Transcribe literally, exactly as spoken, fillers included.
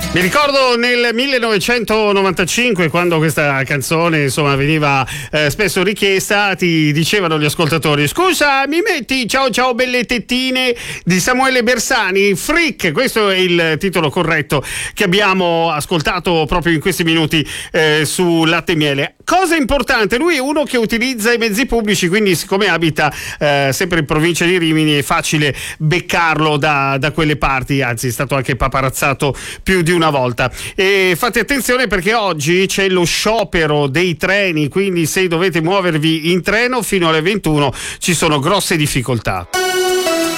Mi ricordo nel millenovecentonovantacinque, quando questa canzone insomma veniva eh, spesso richiesta, ti dicevano gli ascoltatori: scusa, mi metti Ciao ciao belle tettine di Samuele Bersani? Freak, questo è il titolo corretto che abbiamo ascoltato proprio in questi minuti eh, su Latte e Miele. Cosa importante, lui è uno che utilizza i mezzi pubblici, quindi siccome abita eh, sempre in provincia di Rimini è facile beccarlo da, da quelle parti, anzi è stato anche paparazzato più di una volta. E fate attenzione perché oggi c'è lo sciopero dei treni, quindi se dovete muovervi in treno fino alle ventuno ci sono grosse difficoltà.